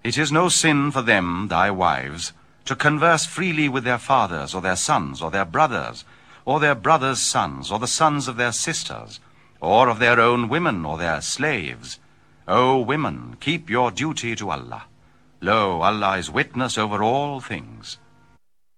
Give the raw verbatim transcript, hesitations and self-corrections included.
It is no sin for them, thy wives, to converse freely with their fathers, or their sons, or their brothers, or their brothers' sons, or the sons of their sisters, or of their own women, or their slaves. O women, keep your duty to Allah. Lo, Allah is witness over all things.